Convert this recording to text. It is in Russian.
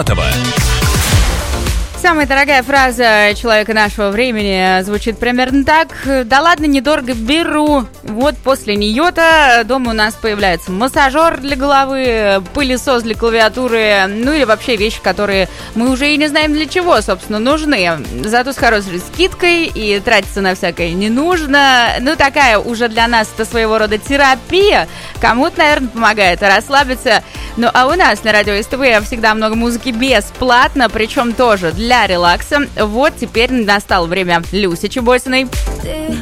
Самая дорогая фраза человека нашего времени звучит примерно так: да ладно, недорого беру. Вот после нее-то дома у нас появляется массажер для головы, пылесос для клавиатуры, ну или вообще вещи, которые мы уже и не знаем для чего, собственно, нужны. Зато с хорошей скидкой и тратиться на всякое не нужно. Ну, такая уже для нас это своего рода терапия. Кому-то, наверное, помогает расслабиться. Ну, а у нас на радио СТВ всегда много музыки бесплатно, причем тоже для релакса. Вот теперь настало время Люси Чебосиной.